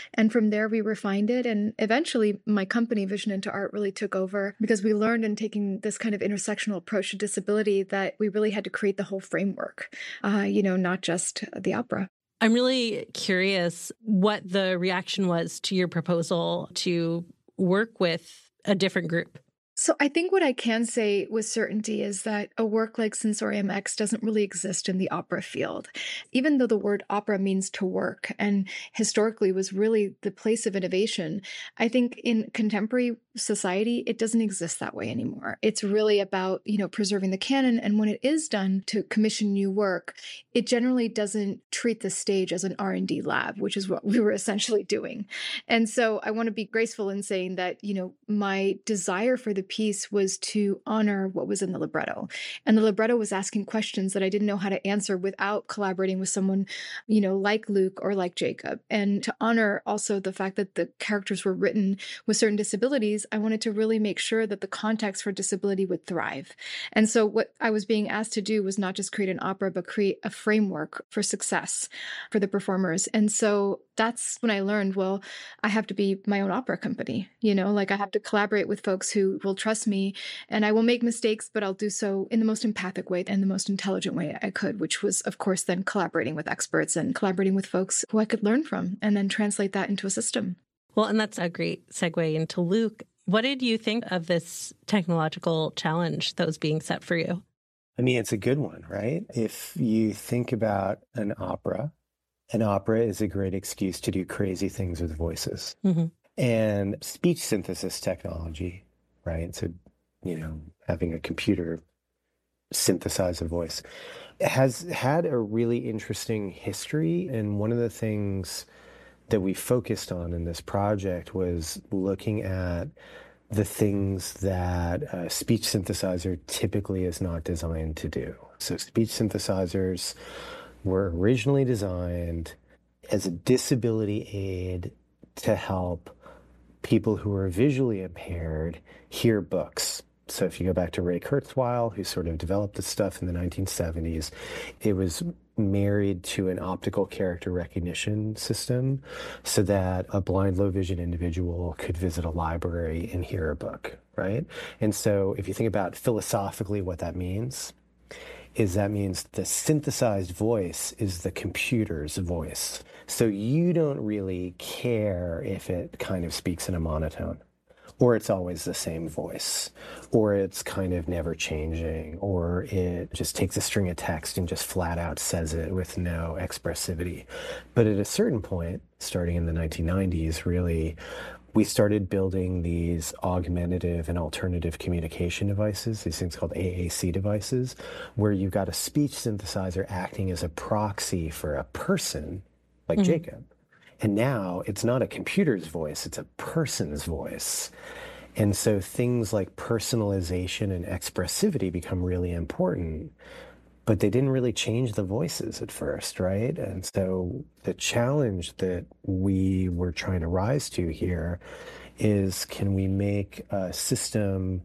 And from there, we refined it. And eventually, my company, Vision into Art, really took over because we learned in taking this kind of intersectional approach to disability that we really had to create the whole framework, not just the opera. I'm really curious what the reaction was to your proposal to work with a different group. So I think what I can say with certainty is that a work like Sensorium X doesn't really exist in the opera field. Even though the word opera means to work and historically was really the place of innovation, I think in contemporary society, it doesn't exist that way anymore. It's really about, preserving the canon. And when it is done to commission new work, it generally doesn't treat the stage as an R&D lab, which is what we were essentially doing. And so I want to be graceful in saying that, my desire for the piece was to honor what was in the libretto. And the libretto was asking questions that I didn't know how to answer without collaborating with someone, like Luke or like Jacob. And to honor also the fact that the characters were written with certain disabilities, I wanted to really make sure that the context for disability would thrive. And so what I was being asked to do was not just create an opera, but create a framework for success for the performers. And so that's when I learned, well, I have to be my own opera company, I have to collaborate with folks who will trust me, and I will make mistakes, but I'll do so in the most empathic way and the most intelligent way I could, which was, of course, then collaborating with experts and collaborating with folks who I could learn from and then translate that into a system. Well, and that's a great segue into Luke. What did you think of this technological challenge that was being set for you? I mean, it's a good one, right? If you think about an opera is a great excuse to do crazy things with voices. Mm-hmm. And speech synthesis technology, right? So, having a computer synthesize a voice has had a really interesting history. And one of the things that we focused on in this project was looking at the things that a speech synthesizer typically is not designed to do. So speech synthesizers were originally designed as a disability aid to help people who are visually impaired hear books. So if you go back to Ray Kurzweil, who sort of developed this stuff in the 1970s, it was married to an optical character recognition system so that a blind, low vision individual could visit a library and hear a book, right? And so if you think about philosophically what that means, that means the synthesized voice is the computer's voice. So you don't really care if it kind of speaks in a monotone, or it's always the same voice, or it's kind of never changing, or it just takes a string of text and just flat out says it with no expressivity. But at a certain point, starting in the 1990s, really, we started building these augmentative and alternative communication devices, these things called AAC devices, where you've got a speech synthesizer acting as a proxy for a person like Jacob. And now it's not a computer's voice, it's a person's voice. And so things like personalization and expressivity become really important, but they didn't really change the voices at first, right? And so the challenge that we were trying to rise to here is, can we make a system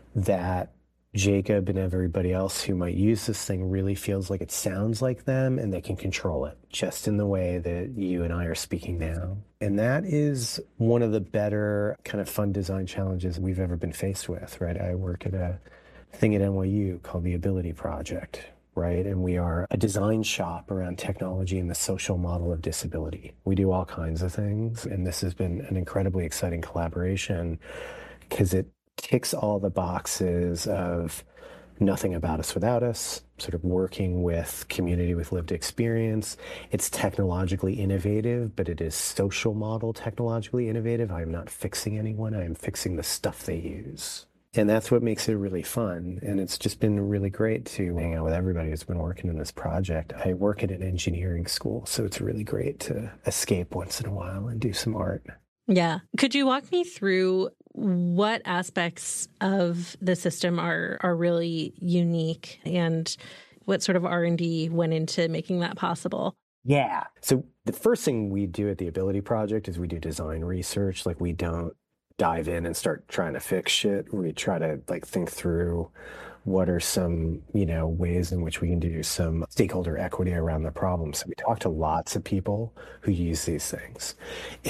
that Jacob and everybody else who might use this thing really feels like it sounds like them, and they can control it just in the way that you and I are speaking now. And that is one of the better kind of fun design challenges we've ever been faced with, right? I work at a thing at NYU called the Ability Project, right? And we are a design shop around technology and the social model of disability. We do all kinds of things, and this has been an incredibly exciting collaboration because it ticks all the boxes of nothing about us without us, sort of working with community with lived experience. It's technologically innovative, but it is social model technologically innovative. I am not fixing anyone. I am fixing the stuff they use. And that's what makes it really fun. And it's just been really great to hang out with everybody who's been working on this project. I work at an engineering school, so it's really great to escape once in a while and do some art. Yeah. Could you walk me through what aspects of the system are really unique, and what sort of R&D went into making that possible? Yeah. So the first thing we do at the Ability Project is we do design research. Like, we don't dive in and start trying to fix shit. We try to think through what are some, ways in which we can do some stakeholder equity around the problem. So we talk to lots of people who use these things.